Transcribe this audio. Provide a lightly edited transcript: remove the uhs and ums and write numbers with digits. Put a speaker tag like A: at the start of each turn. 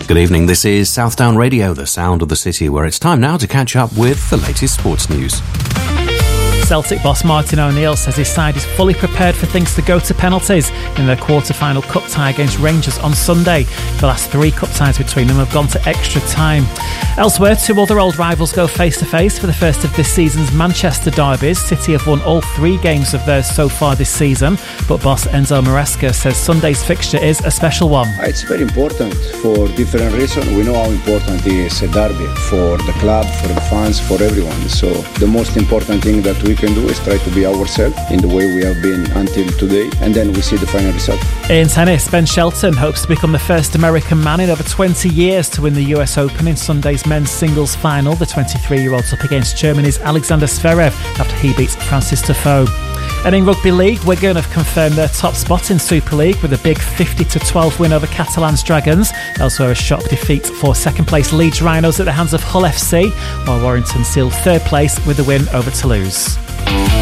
A: Good evening, this is Southdown Radio, the sound of the city, where it's time now to catch up with the latest sports news.
B: Celtic boss Martin O'Neill says his side is fully prepared for things to go to penalties in their quarter-final cup tie against Rangers on Sunday. The last 3 cup ties between them have gone to extra time. Elsewhere, 2 other old rivals go face-to-face for the first of this season's Manchester derbies. City have won all 3 games of theirs so far this season, but boss Enzo Maresca says Sunday's fixture is a special one.
C: It's very important for different reasons. We know how important it is a derby for the club, for the fans, for everyone. So the most important thing that we can do is try to be ourselves in the way we have been until today, and then we see the final result.
B: In tennis, Ben Shelton hopes to become the first American man in over 20 years to win the US Open in Sunday's men's singles final. The 23-year-old's up against Germany's Alexander Zverev after he beats Francis Tiafoe. And in Rugby League, Wigan have confirmed their top spot in Super League with a big 50-12 win over Catalans Dragons. Elsewhere, a shock defeat for second-place Leeds Rhinos at the hands of Hull FC, while Warrington sealed third place with a win over Toulouse.